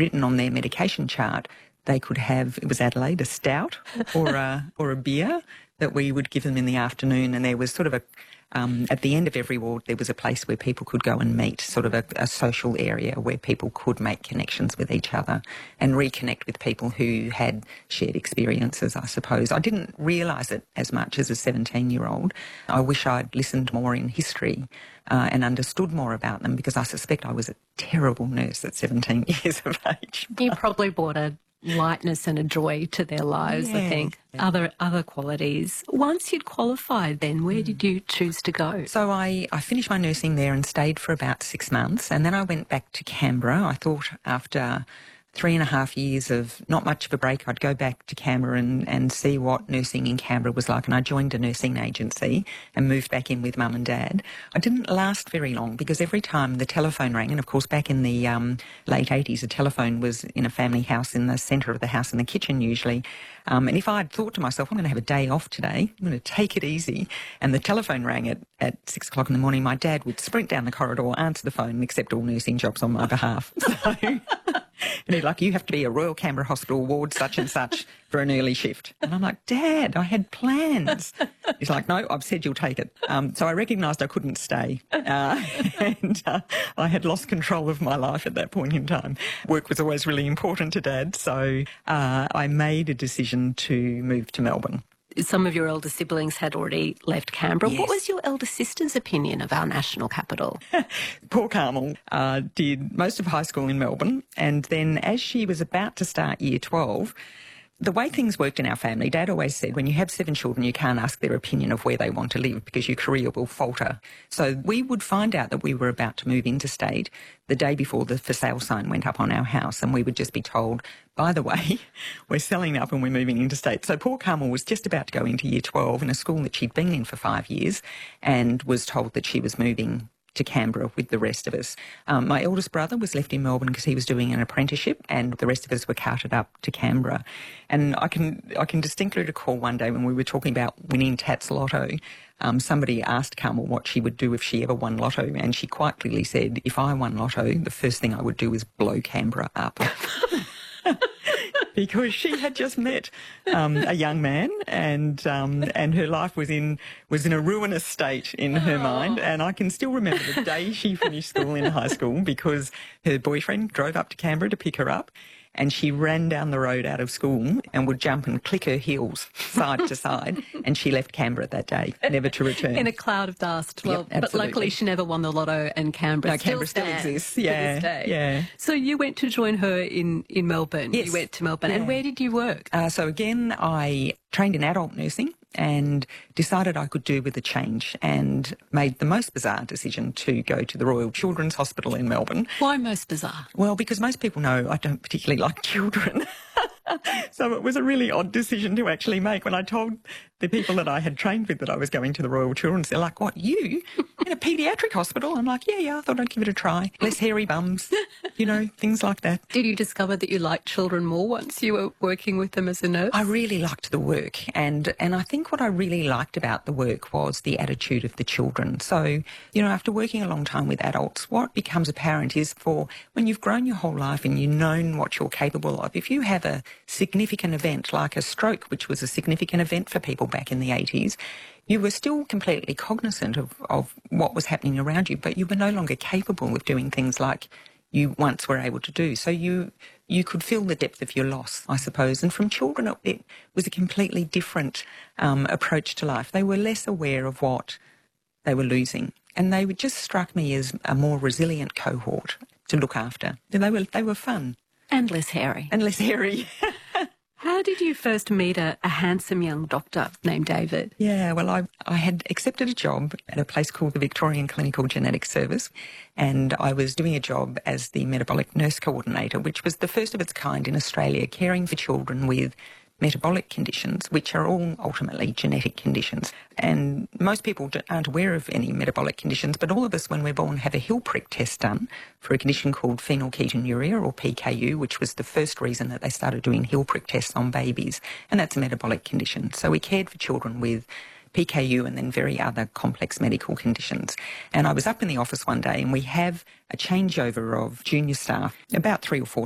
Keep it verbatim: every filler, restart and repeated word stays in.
written on their medication chart they could have, it was Adelaide, a stout or a, or a beer that we would give them in the afternoon. And there was sort of a, um, at the end of every ward, there was a place where people could go and meet, sort of a, a social area where people could make connections with each other and reconnect with people who had shared experiences, I suppose. I didn't realise it as much as a seventeen-year-old. I wish I'd listened more in history uh, and understood more about them, because I suspect I was a terrible nurse at seventeen years of age. You probably brought a lightness and a joy to their lives, yeah. I think. Yeah. Other other qualities. Once you'd qualified then, where mm. did you choose to go? So I, I finished my nursing there and stayed for about six months, and then I went back to Canberra. I thought after three and a half years of not much of a break, I'd go back to Canberra and, and see what nursing in Canberra was like. And I joined a nursing agency and moved back in with mum and dad. I didn't last very long, because every time the telephone rang, and of course back in the um, late eighties, a telephone was in a family house in the centre of the house in the kitchen usually. Um, and if I'd thought to myself, I'm going to have a day off today, I'm going to take it easy, and the telephone rang at, at six o'clock in the morning, my dad would sprint down the corridor, answer the phone, and accept all nursing jobs on my behalf. So... And he'd like, you have to be a Royal Canberra Hospital ward such and such for an early shift. And I'm like, Dad, I had plans. He's like, no, I've said you'll take it. Um, so I recognised I couldn't stay. Uh, and uh, I had lost control of my life at that point in time. Work was always really important to Dad. So uh, I made a decision to move to Melbourne. Some of your elder siblings had already left Canberra. Yes. What was your elder sister's opinion of our national capital? Poor Carmel uh, did most of high school in Melbourne, and then as she was about to start year twelve, the way things worked in our family, Dad always said, when you have seven children, you can't ask their opinion of where they want to live, because your career will falter. So we would find out that we were about to move interstate the day before the for sale sign went up on our house, and we would just be told, by the way, we're selling up and we're moving interstate. So poor Carmel was just about to go into year twelve in a school that she'd been in for five years and was told that she was moving to Canberra with the rest of us. Um, my eldest brother was left in Melbourne because he was doing an apprenticeship, and the rest of us were carted up to Canberra. And I can I can distinctly recall one day when we were talking about winning Tats Lotto, um, somebody asked Carmel what she would do if she ever won Lotto, and she quite clearly said, if I won Lotto, the first thing I would do is blow Canberra up. Because she had just met um, a young man, and um, and her life was in was in a ruinous state in her oh. mind. And I can still remember the day she finished school in high school, because her boyfriend drove up to Canberra to pick her up, and she ran down the road out of school and would jump and click her heels side to side, and she left Canberra that day, never to return. In a cloud of dust. Well, yep, but luckily she never won the Lotto, and Canberra no, still Canberra still stands exists. Yeah, to this day. yeah. So you went to join her in, in Melbourne. Yes. You went to Melbourne. Yeah. And where did you work? Uh, so again, I trained in adult nursing and decided I could do with a change, and made the most bizarre decision to go to the Royal Children's Hospital in Melbourne. Why most bizarre? Well, because most people know I don't particularly like children. So it was a really odd decision to actually make. When I told the people that I had trained with that I was going to the Royal Children's, they're like, what, you? In a paediatric hospital? I'm like, yeah, yeah, I thought I'd give it a try. Less hairy bums, you know, things like that. Did you discover that you liked children more once you were working with them as a nurse? I really liked the work, and, and I think what I really liked about the work was the attitude of the children. So, you know, after working a long time with adults, what becomes apparent is, for when you've grown your whole life and you've known what you're capable of, if you have a significant event like a stroke, which was a significant event for people back in the eighties, you were still completely cognizant of, of what was happening around you, but you were no longer capable of doing things like you once were able to do. So you you could feel the depth of your loss, I suppose. And from children, it, it was a completely different um, approach to life. They were less aware of what they were losing, and they just struck me as a more resilient cohort to look after. They were they were fun. And less hairy. And less hairy. How did you first meet a, a handsome young doctor named David? Yeah, well, I, I had accepted a job at a place called the Victorian Clinical Genetics Service, and I was doing a job as the metabolic nurse coordinator, which was the first of its kind in Australia, caring for children with metabolic conditions, which are all ultimately genetic conditions. And most people aren't aware of any metabolic conditions, but all of us, when we're born, have a Hill prick test done for a condition called phenylketonuria, or P K U, which was the first reason that they started doing Hill prick tests on babies. And that's a metabolic condition. So we cared for children with P K U and then very other complex medical conditions. And I was up in the office one day, and we have a changeover of junior staff about three or four